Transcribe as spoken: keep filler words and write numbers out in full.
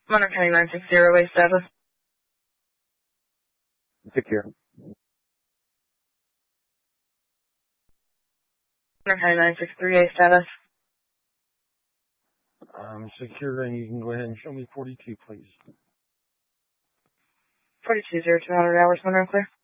Monroe County nine six zero A status. Secure. Monroe County nine six three A status. Um, secure, and you can go ahead and show me forty-two, please. forty-two zero two hundred hours, Monroe clear.